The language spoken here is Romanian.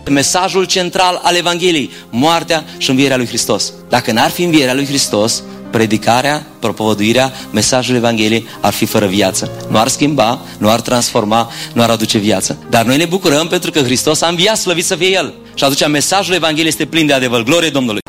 mesajul central al Evangheliei, moartea și învierea lui Hristos. Dacă n-ar fi învierea lui Hristos, predicarea, propovăduirea, mesajul Evangheliei ar fi fără viață. Nu ar schimba, nu ar transforma, nu ar aduce viață. Dar noi ne bucurăm pentru că Hristos a înviat, slăvit să fie El. Și atunci mesajul Evangheliei este plin de adevăr. Glorie Domnului!